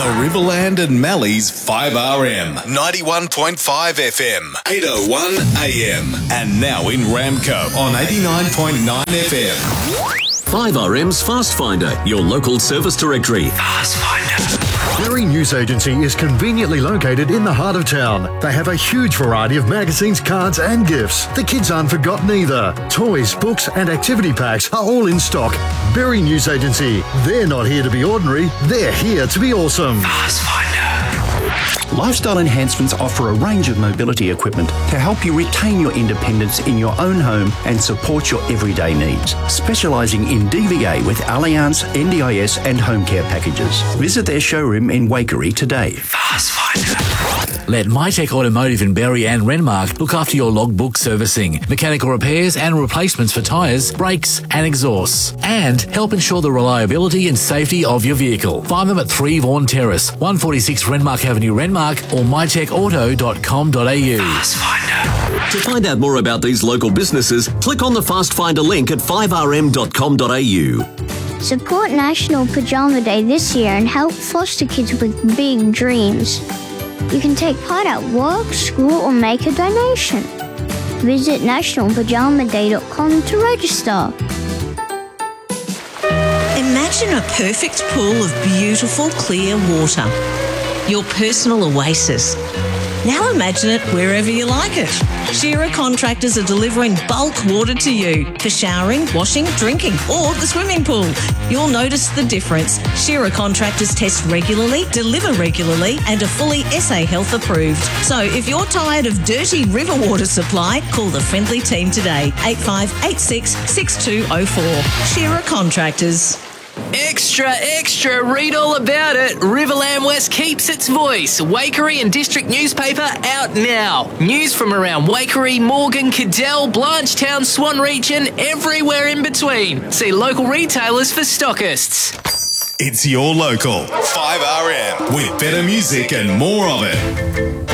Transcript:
Riverland and Mallee's 5RM, 91.5 FM, 801 AM, and now in Ramco on 89.9 FM. 5RM's Fast Finder, your local service directory. Fast Finder. Berry News Agency is conveniently located in the heart of town. They have a huge variety of magazines, cards and gifts. The kids aren't forgotten either. Toys, books and activity packs are all in stock. Berry News Agency. They're not here to be ordinary, they're here to be awesome. Fast Finder. Lifestyle Enhancements offer a range of mobility equipment to help you retain your independence in your own home and support your everyday needs. Specialising in DVA with Allianz, NDIS and home care packages. Visit their showroom in Waikerie today. Fast Finder. Let MyTech Automotive in Berry and Renmark look after your logbook servicing, mechanical repairs and replacements for tyres, brakes and exhausts, and help ensure the reliability and safety of your vehicle. Find them at 3 Vaughan Terrace, 146 Renmark Avenue, Renmark, or mytechauto.com.au. Fast Finder. To find out more about these local businesses, click on the Fast Finder link at 5rm.com.au. Support National Pajama Day this year and help foster kids with big dreams. You can take part at work, school, or make a donation. Visit nationalpajamaday.com to register. Imagine a perfect pool of beautiful, clear water. Your personal oasis. Now imagine it wherever you like it. Shearer Contractors are delivering bulk water to you for showering, washing, drinking, or the swimming pool. You'll notice the difference. Shearer Contractors test regularly, deliver regularly, and are fully SA Health approved. So if you're tired of dirty river water supply, call the friendly team today. 8586 6204. Shearer Contractors. Extra, extra, read all about it. Riverland West keeps its voice. Waikerie and District newspaper out now. News from around Waikerie, Morgan, Cadell, Blanchetown, Swan Reach and everywhere in between. See local retailers for stockists. It's your local 5RM with better music and more of it.